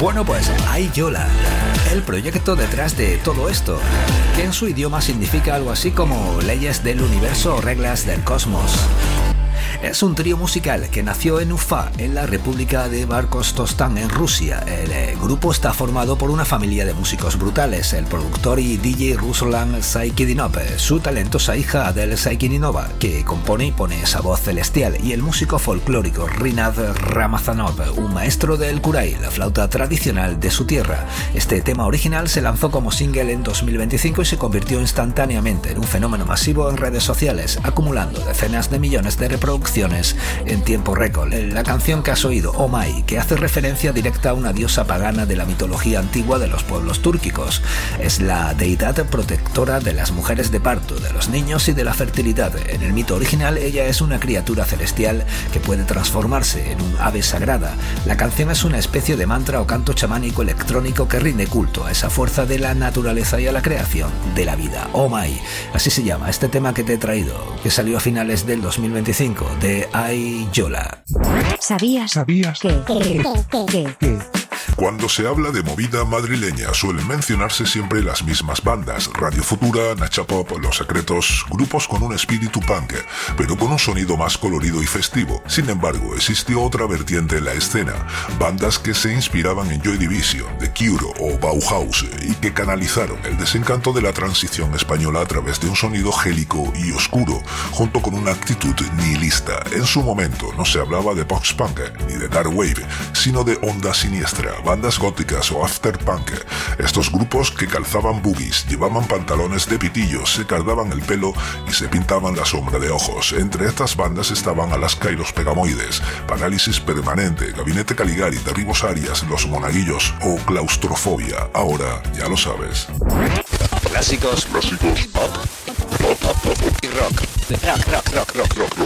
Bueno, pues Ayola, el proyecto detrás de todo esto, que en su idioma significa algo así como leyes del universo o reglas del cosmos. Es un trío musical que nació en Ufa, en la República de Bashkortostán, en Rusia. El grupo está formado por una familia de músicos brutales, el productor y DJ Ruslan Saikidinov, su talentosa hija Adel Saikidinova, que compone y pone esa voz celestial, y el músico folclórico Rinat Ramazanov, un maestro del kuray, la flauta tradicional de su tierra. Este tema original se lanzó como single en 2025 y se convirtió instantáneamente en un fenómeno masivo en redes sociales, acumulando decenas de millones de reproducciones en tiempo récord. La canción que has oído, Oh My, que hace referencia directa a una diosa pagana de la mitología antigua de los pueblos túrquicos. Es la deidad protectora de las mujeres de parto, de los niños y de la fertilidad. En el mito original, ella es una criatura celestial que puede transformarse en un ave sagrada. La canción es una especie de mantra o canto chamánico electrónico que rinde culto a esa fuerza de la naturaleza y a la creación de la vida. Oh My, así se llama este tema que te he traído, que salió a finales del 2025, de Ayola. ¿Sabías que? Cuando se habla de movida madrileña suelen mencionarse siempre las mismas bandas: Radio Futura, Nacha Pop, Los Secretos, grupos con un espíritu punk, pero con un sonido más colorido y festivo. Sin embargo, existió otra vertiente en la escena, bandas que se inspiraban en Joy Division, The Cure o Bauhaus y que canalizaron el desencanto de la transición española a través de un sonido gélico y oscuro, junto con una actitud nihilista. En su momento no se hablaba de post-punk ni de dark wave, sino de onda siniestra, bandas góticas o afterpunk. Estos grupos que calzaban boogies, llevaban pantalones de pitillo, se cardaban el pelo y se pintaban la sombra de ojos. Entre estas bandas estaban Alaska y los Pegamoides, Parálisis Permanente, Gabinete Caligari, Derribos Arias, Los Monaguillos o Claustrofobia. Ahora ya lo sabes. Clásicos, pop y rock.